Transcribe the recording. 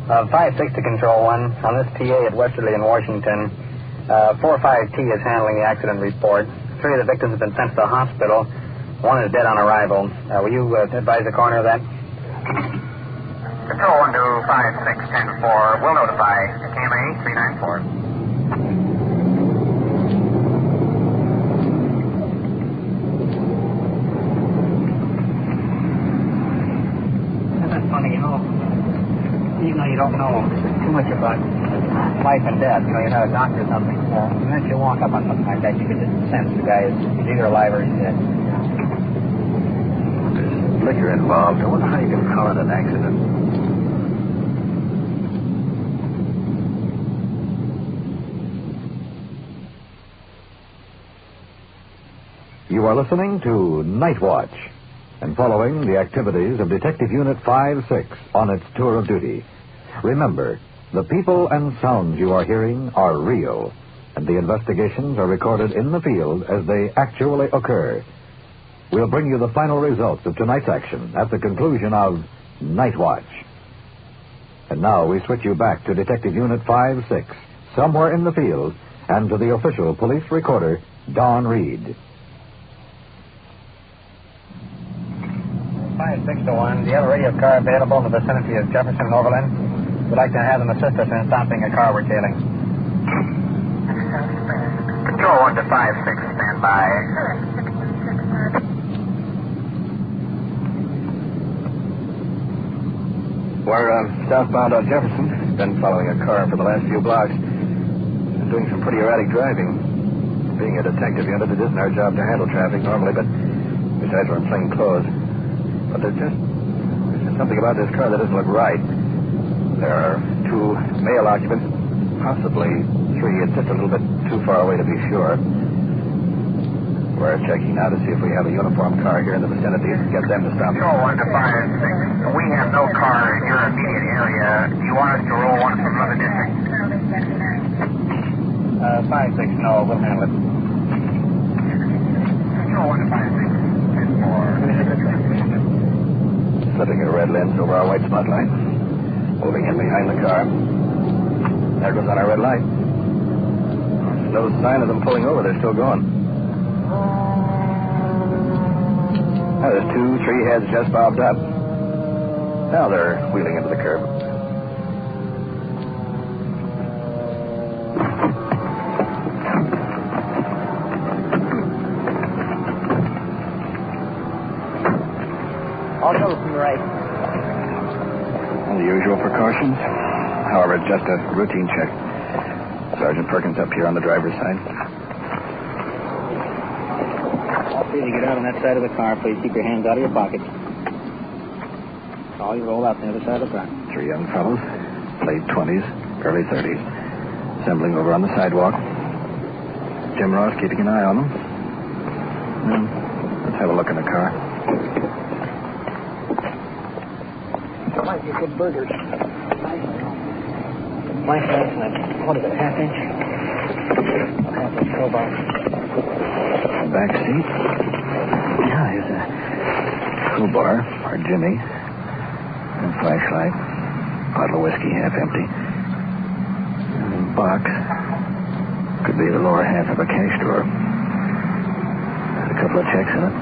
5-6 to Control 1. On this TA at Westerly in Washington, 4-5T is handling the accident report. 3 of the victims have been sent to the hospital. 1 is dead on arrival. Will you advise the coroner of that? Control 1 to 5-6-10-4. We'll notify KMA 394. That's funny, even though you don't know too much about life and death, you're not a doctor or something. The minute you walk up on something like that, you can just sense the guy is either alive or he's dead. There's liquor involved. I wonder how you can call it an accident. You are listening to Night Watch and following the activities of Detective Unit 5-6 on its tour of duty. Remember, the people and sounds you are hearing are real, and the investigations are recorded in the field as they actually occur. We'll bring you the final results of tonight's action at the conclusion of Night Watch. And now we switch you back to Detective Unit 5-6, somewhere in the field, and to the official police recorder, Don Reed. 5-6 to 1. Do you have a radio car available in the vicinity of Jefferson and Overland? We'd like to have them assist us in stopping a car we're tailing. Control 1 to 5-6, stand by. We're southbound on Jefferson. Been following a car for the last few blocks. Doing some pretty erratic driving. Being a detective unit, it isn't our job to handle traffic normally, but besides we're in plain clothes. But there's just something about this car that doesn't look right. There are 2 male occupants, possibly 3. It's just a little bit too far away to be sure. We're checking now to see if we have a uniformed car here in the vicinity and get them to stop. Control 1 to 5-6. We have no car in your immediate area. Do you want us to roll one from another district? 5-6, no, we'll handle it. Control 1 to 5-6. 10-4. Slipping a red lens over our white spot line. Moving in behind the car. There goes on our red light. There's no sign of them pulling over. They're still going. Now there's 2-3 heads just bobbed up. Now they're wheeling into the curb. I'll go from the right. All the usual precautions. However, it's just a routine check. Sergeant Perkins up here on the driver's side. Please, you get out on that side of the car. Please keep your hands out of your pockets. All you roll out on the other side of the car. 3 young fellows, late 20s, early 30s, assembling over on the sidewalk. Jim Ross keeping an eye on them. Let's have a look in the car. There might be good burgers. Nice, what is it, half-inch? Half-inch crowbar. Back seat. Yeah, here's a crowbar for Jimmy. And flashlight. Bottle of whiskey, half empty. And box. Could be the lower half of a cash drawer. There's a couple of checks in it.